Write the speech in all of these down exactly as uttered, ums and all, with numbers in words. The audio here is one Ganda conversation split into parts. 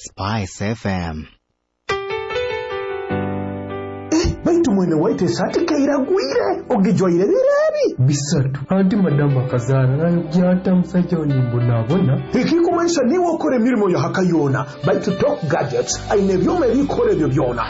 Spice F M. Baitu mwene waite sati kaira gwire ogijwaire birabi bisatu anti madama kazana nayo gyata musajja onimbo nabona ikikumanisha niwe okore mirimo ya hakayona baitu Top Gadgets aine byome bikore byo byona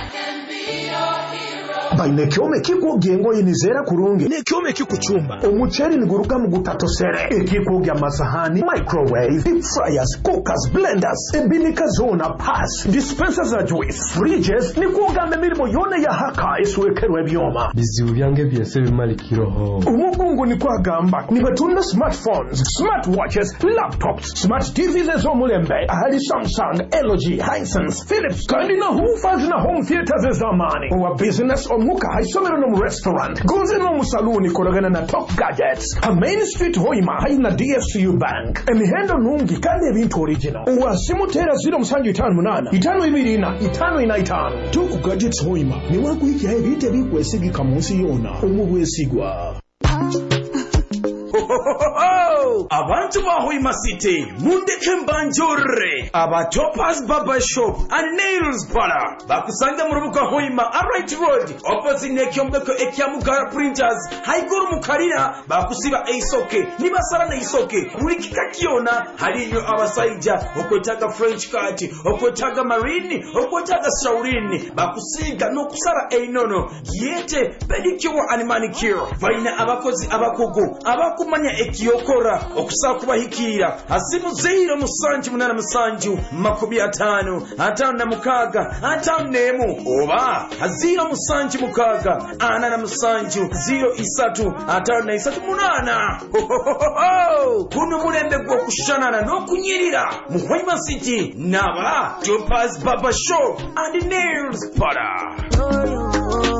baine kyome kikugye ngo yinizera kurungi ne kyome kikuchumba omucheri niguruka mu gutatosere ikikugya amasahani microwave deep fryers cookers blenders ebinika zona pass dispensers za juice fridges nikugambe mirimo yone ya haka iswekerwe byoma bizibu byange byese bimalikiroho umugungu ni kwagamba ni batunda smartphones smartwatches laptops smart T Vs zo mulembe ahali Samsung L G Hisense Philips kandi na hoofers na home theaters zamani wa business muka haisomero no mu restaurant goze no mu saluni koragana na Top Gadgets a Main Street Hoima haina D F C U Bank emihendo nungi kandi ebintu original uwa simutera zero musanju itanu munana itanu ibiri na itanu ina itanu Top Gadgets Hoima ni wakuhiki hai bite bikwesigika munsi yona umubwesigwa abantu ba Hoima City mundeke mbanjore aba Topaz Barber Shop and Nails Parlor bakusanga mu rubuga Hoima Right Road opposite nekyombeko ekyamugara printers haigoro mukarira bakusiba eisoke nibasara na isoke kuri kikakiona hariyo abasaija okwetaga French cut okwetaga marine okwetaga shaurini bakusiga no kusara einono yete pedicure and manicure vaina abakozi abakogo abakumanya ekiyokora okusakubahikira asimu zero musanju munana musanju makubi atano atano na mukaga atano nemu oba aziro musanju mukaga ana na musanju zero isatu atano na isatu munana kuno mulembe gwo kushanana no kunyirira mu Hoima City naba Topaz Barber Shop and Nails Parlor.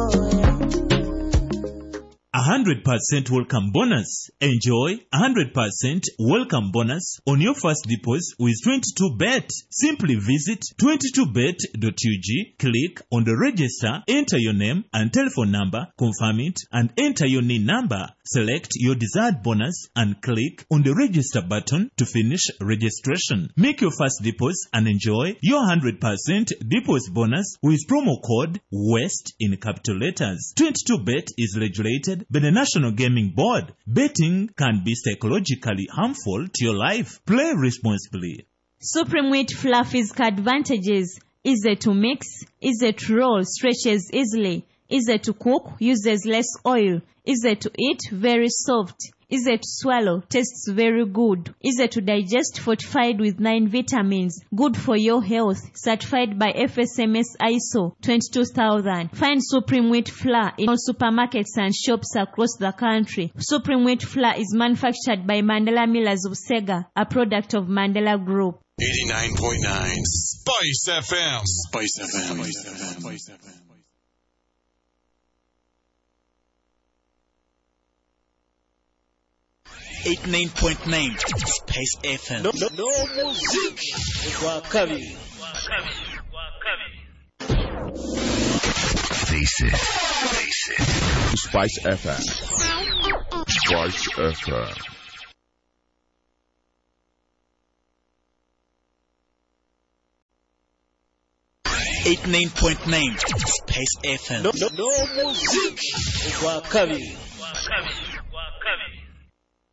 one hundred percent welcome bonus. Enjoy one hundred percent welcome bonus on your first deposit with twenty-two bet. Simply visit twenty-two bet dot U G, click on the register, enter your name and telephone number, confirm it, and enter your N I N number. Select your desired bonus and click on the register button to finish registration. Make your first deposit and enjoy your one hundred percent deposit bonus with promo code WEST in capital letters. twenty-two bet is regulated by the National Gaming Board. Betting can be psychologically harmful to your life. Play responsibly. Supreme Wheat Fluffy's advantages: easy to mix, easy to roll, stretches easily, easy to cook, uses less oil, easy to eat, very soft, easy to swallow, tastes very good, easy to digest, fortified with nine vitamins, good for your health, certified by F S M S I S O twenty-two thousand. Find Supreme Wheat Flour in all supermarkets and shops across the country. Supreme Wheat Flour is manufactured by Mandela Millers of Sega, a product of Mandela Group. eighty-nine point nine Spice F M. Spice F M. Spice F M. Spice F M. eighty-nine point nine Spice F M. No, no, no music. Wakabi. Face it. Face it. Spice F M. Spice F M. eighty-nine point nine Spice F M. No, no, no music. Wakabi.